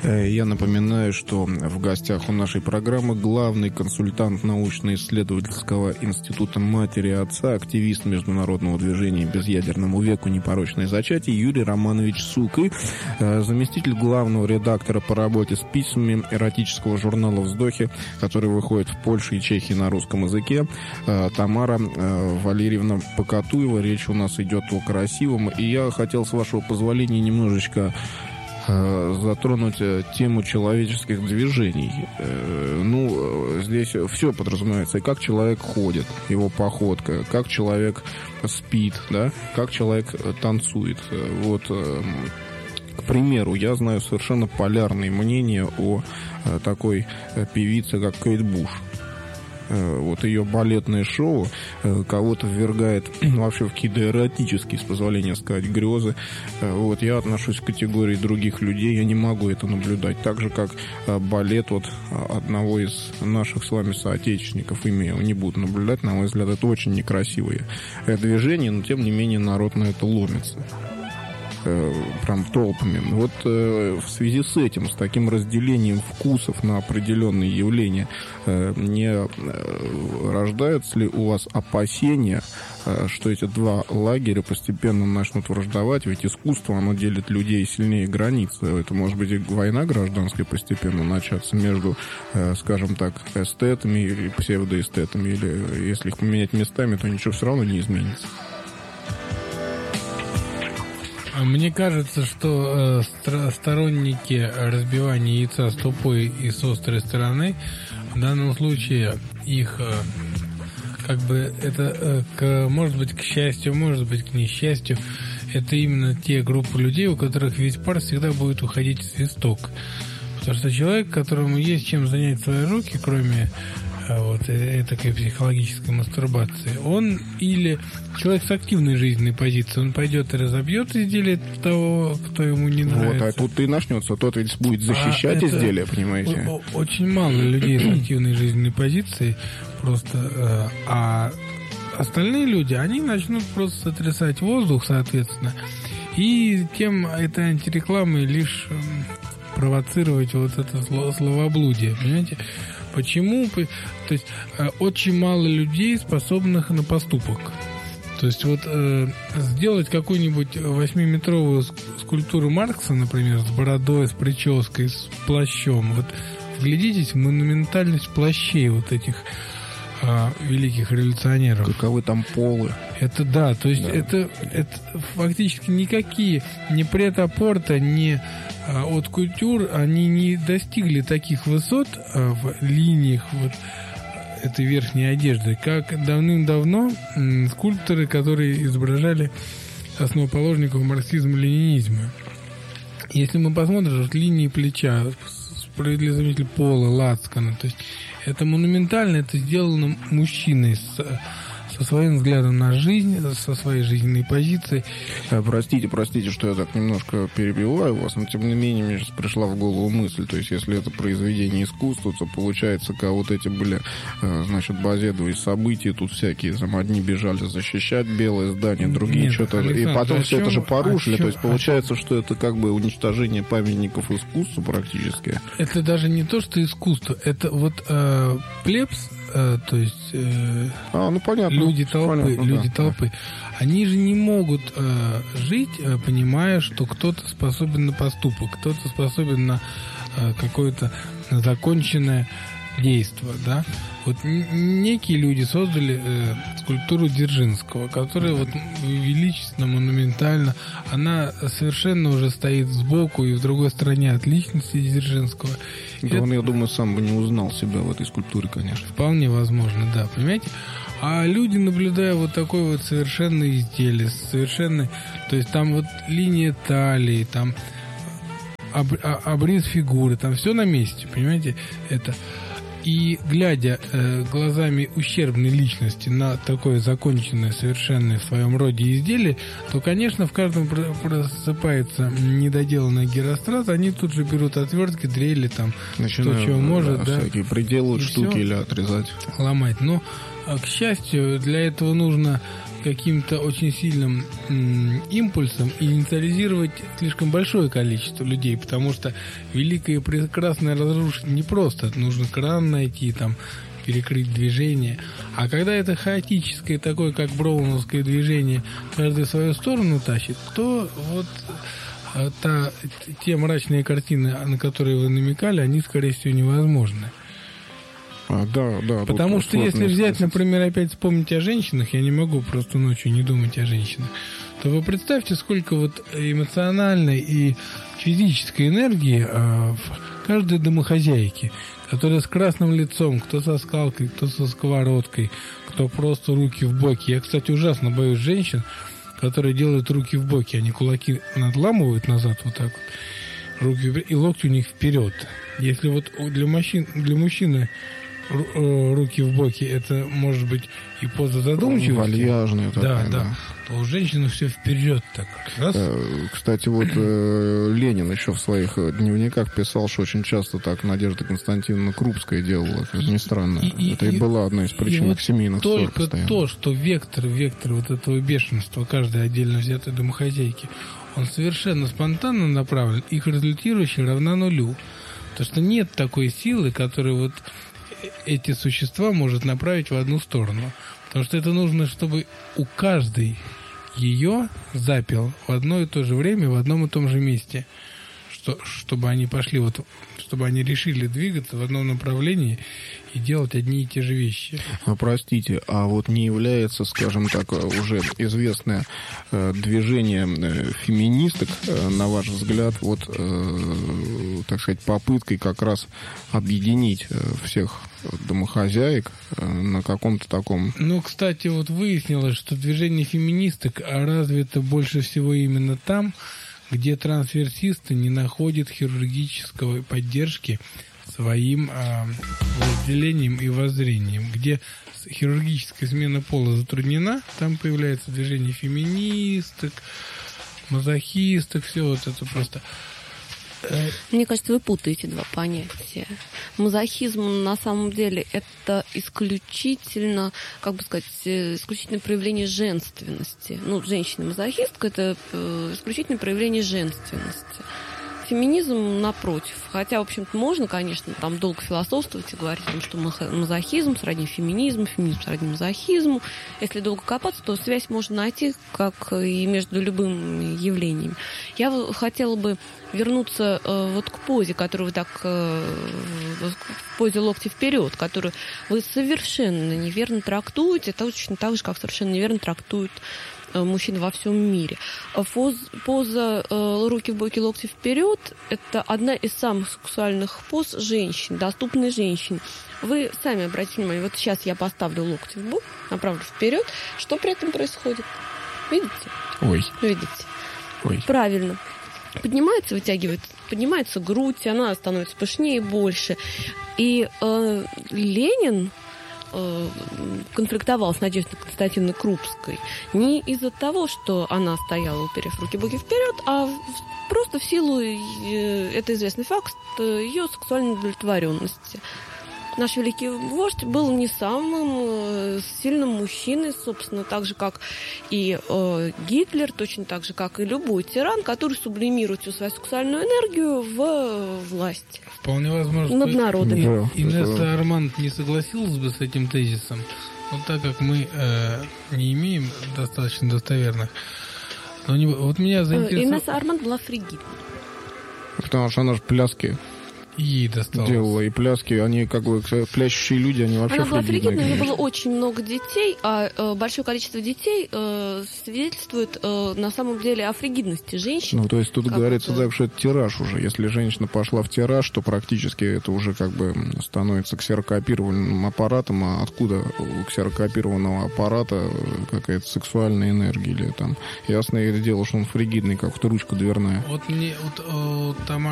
Я напоминаю, что в гостях у нашей программы главный консультант научно-исследовательского института матери и отца, активист международного движения «Безъядерному веку. Непорочное зачатие» Юрий Романович Сук и заместитель главного редактора по работе с письмами эротического журнала «Вздохи», который выходит в Польше и Чехии на русском языке, Тамара Валерьевна Покатуева. Речь у нас идет о красивом. И я хотел, с вашего позволения, немножечко затронуть тему человеческих движений. Здесь все подразумевается. И как человек ходит, его походка, как человек спит, да, как человек танцует. Вот, к примеру, я знаю совершенно полярные мнения о такой певице, как Кейт Буш. Вот ее балетное шоу кого-то ввергает вообще в какие-то эротические, с позволения сказать, грезы. Вот я отношусь к категории других людей, я не могу это наблюдать. Так же, как балет вот одного из наших с вами соотечественников, имя не буду наблюдать, на мой взгляд, это очень некрасивое движение, но тем не менее народ на это ломится. Прям толпами. Вот в связи с этим, с таким разделением вкусов на определенные явления, не рождаются ли у вас опасения, что эти два лагеря постепенно начнут враждовать? Ведь искусство, оно делит людей сильнее границы. Это может быть и война гражданская постепенно начаться между, скажем так, эстетами или псевдоэстетами, или если их поменять местами, то ничего все равно не изменится. Мне кажется, что сторонники разбивания яйца с тупой и с острой стороны, в данном случае их, может быть, к счастью, может быть, к несчастью, это именно те группы людей, у которых весь пар всегда будет уходить в свисток. Потому что человек, которому есть чем занять свои руки, кроме вот такой психологической мастурбации, он или человек с активной жизненной позицией, он пойдет и разобьет изделие того, кто ему не нравится. Вот, а тут и начнется, тот ведь будет защищать изделие, понимаете? Очень мало людей с активной жизненной позицией, просто, а остальные люди, они начнут просто сотрясать воздух, соответственно, и тем этой антирекламой лишь провоцировать вот это словоблудие, понимаете? Почему? То есть очень мало людей, способных на поступок. То есть вот сделать какую-нибудь 8-метровую скульптуру Маркса, например, с бородой, с прической, с плащом. Вот вглядитесь в монументальность плащей вот этих великих революционеров. Каковы там полы. Это да, то есть да. Это фактически никакие ни прет-а-порта, ни от культур, они не достигли таких высот в линиях вот этой верхней одежды, как давным-давно скульпторы, которые изображали основоположников марксизма-ленинизма. Если мы посмотрим, вот линии плеча, справедливый заметитель пола, лацкана, то есть это монументально, это сделано мужчиной со своим взглядом на жизнь, со своей жизненной позицией. Простите, что я так немножко перебиваю вас, но тем не менее мне сейчас пришла в голову мысль, то есть если это произведение искусства, то получается, как вот эти были, значит, базедовые события, тут всякие, там, одни бежали защищать белое здание, другие нет, что-то, Александр, и потом все это же порушили, то есть получается, что это как бы уничтожение памятников искусства практически. Это даже не то, что искусство, это вот плебс, то есть понятно. люди толпы, да. Они же не могут жить, понимая, что кто-то способен на поступок, кто-то способен на какое-то законченное действие, да. Вот некие люди создали скульптуру Дзержинского, которая вот величественно, монументально, она совершенно уже стоит сбоку и в другой стороне от личности Дзержинского. Да, он, я думаю, сам бы не узнал себя в этой скульптуре, конечно. Вполне возможно, да, понимаете? А люди, наблюдая вот такое вот совершенное изделие, совершенное, то есть там вот линия талии, там обрез фигуры, там все на месте, понимаете? Это... И глядя глазами ущербной личности на такое законченное, совершенное в своем роде изделие, то, конечно, в каждом просыпается недоделанная гирострат, они тут же берут отвертки, дрели, там, начинают, кто чего может, да. Всякие приделывают штуки или отрезать. Ломать. Но, к счастью, для этого нужно каким-то очень сильным импульсом инициализировать слишком большое количество людей, потому что великое и прекрасное разрушить непросто. Нужно кран найти, там, перекрыть движение. А когда это хаотическое, такое, как броуновское движение, каждый в свою сторону тащит, то вот те мрачные картины, на которые вы намекали, они, скорее всего, невозможны. Да. Потому что если взять, например, опять вспомнить о женщинах, я не могу просто ночью не думать о женщинах, то вы представьте, сколько вот эмоциональной и физической энергии в каждой домохозяйке, которая с красным лицом, кто со скалкой, кто со сковородкой, кто просто руки в боки. Я, кстати, ужасно боюсь женщин, которые делают руки в боки. Они кулаки надламывают назад вот так вот, руки, и локти у них вперед. Если вот для мужчины руки в боки, это может быть и поза задумчивости. Вальяжная такая, да. То у женщины все вперед так. Раз. Кстати, вот Ленин еще в своих дневниках писал, что очень часто так Надежда Константиновна Крупская делала, как ни странно. Это и была одна из причин вот семейных ссор. Только то, что вектор вот этого бешенства каждой отдельно взятой домохозяйки, он совершенно спонтанно направлен, их результирующая равна нулю. Потому что нет такой силы, которая вот эти существа может направить в одну сторону. Потому что это нужно, чтобы у каждой ее запел в одно и то же время, в одном и том же месте. Чтобы они пошли, вот, чтобы они решили двигаться в одном направлении и делать одни и те же вещи. Простите, а вот не является, скажем так, уже известное движение феминисток, на ваш взгляд, вот, так сказать, попыткой как раз объединить всех домохозяек на каком-то таком... Ну, кстати, вот выяснилось, что движение феминисток развито больше всего именно там, где трансверсисты не находят хирургической поддержки своим возделением и воззрением. Где хирургическая смена пола затруднена, там появляется движение феминисток, мазохисток, все вот это просто... Мне кажется, вы путаете два понятия. Мазохизм на самом деле это исключительно, как бы сказать, исключительное проявление женственности. Ну, женщина-мазохистка это исключительное проявление женственности. Феминизм, напротив. Хотя, в общем-то, можно, конечно, там долго философствовать и говорить о том, что мазохизм сродни феминизму, феминизм сродни мазохизму. Если долго копаться, то связь можно найти, как и между любыми явлениями. Я хотела бы вернуться вот к позе, которую вы так... в позе локти вперед, которую вы совершенно неверно трактуете, точно так же, как совершенно неверно трактуют мужчин во всем мире. Поза руки в боки, локти вперед – это одна из самых сексуальных поз женщин, доступной женщине. Вы сами обратите внимание, вот сейчас я поставлю локти в бок, направлю вперед. Что при этом происходит? Видите? Ой. Видите? Ой. Правильно. Поднимается, вытягивается, поднимается грудь, она становится пышнее и больше. И Ленин конфликтовал с Надеждой Константиновной Крупской не из-за того, что она стояла, уперев руки-боки вперед, а просто в силу, это известный факт, ее сексуальной удовлетворенности. Наш великий вождь был не самым сильным мужчиной, собственно, так же, как и Гитлер, точно так же, как и любой тиран, который сублимирует всю свою сексуальную энергию в власть. Вполне возможно, над народами. Да, Инесса Арманд не согласилась бы с этим тезисом, но так как мы не имеем достаточно достоверных. Но вот меня заинтересовало... Инесса Арманд была фригидной. Потому что она же пляски ей досталось. Делала, и пляски, они как бы плящущие люди, они вообще она была фригидные, фригидной, у нее было очень много детей, а большое количество детей свидетельствует на самом деле о фригидности женщин. Ну, то есть тут говорится, да, что это тираж уже. Если женщина пошла в тираж, то практически это уже как бы становится ксерокопированным аппаратом. А откуда у ксерокопированного аппарата какая-то сексуальная энергия или там... Ясное дело, что он фригидный, как вот ручка дверная. Вот мне, Тамара